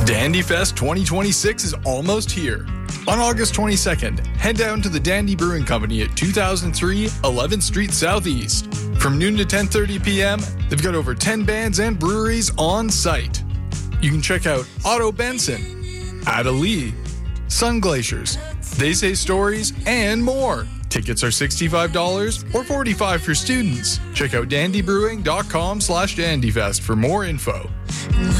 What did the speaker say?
Dandy Fest 2026 is almost here. On August 22nd, head down to the Dandy Brewing Company at 2003 11th Street Southeast. From noon to 10:30 p.m., they've got over 10 bands and breweries on site. You can check out Otto Benson, Ada Lee, Sun Glaciers, They Say Stories, and more. Tickets are $65 or $45 for students. Check out dandybrewing.com/dandyfest for more info.